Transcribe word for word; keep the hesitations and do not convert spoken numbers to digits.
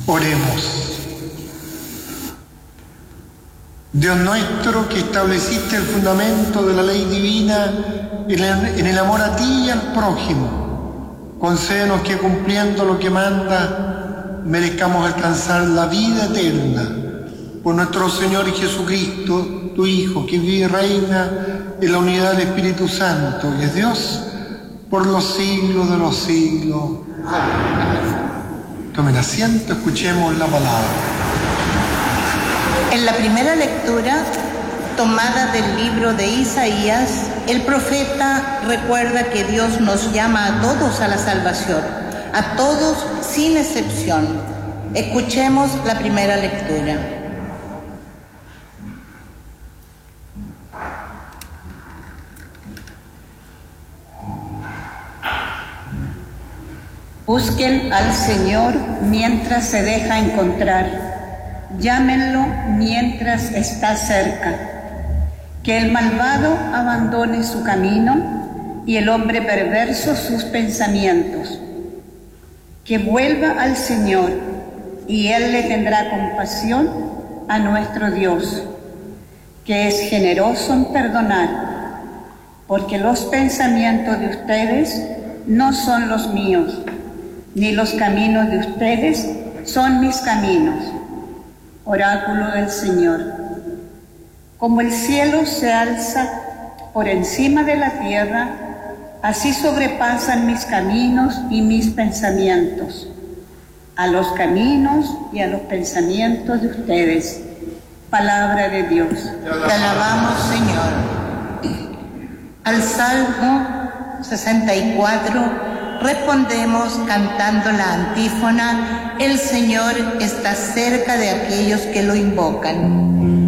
Oremos. Dios nuestro, que estableciste el fundamento de la ley divina en el, en el amor a ti y al prójimo, concédenos que cumpliendo lo que manda merezcamos alcanzar la vida eterna por nuestro Señor Jesucristo, tu Hijo, que vive y reina en la unidad del Espíritu Santo, y es Dios por los siglos de los siglos. Amén. Tomen asiento, escuchemos la palabra. En la primera lectura, tomada del libro de Isaías, el profeta recuerda que Dios nos llama a todos a la salvación, a todos sin excepción. Escuchemos la primera lectura. Busquen al Señor mientras se deja encontrar, llámenlo mientras está cerca. Que el malvado abandone su camino y el hombre perverso sus pensamientos. Que vuelva al Señor y Él le tendrá compasión a nuestro Dios, que es generoso en perdonar, porque los pensamientos de ustedes no son los míos, ni los caminos de ustedes son mis caminos. Oráculo del Señor. Como el cielo se alza por encima de la tierra, así sobrepasan mis caminos y mis pensamientos a los caminos y a los pensamientos de ustedes. Palabra de Dios. Te alabamos, Señor. Al Salmo sesenta y cuatro respondemos cantando la antífona: el Señor está cerca de aquellos que lo invocan.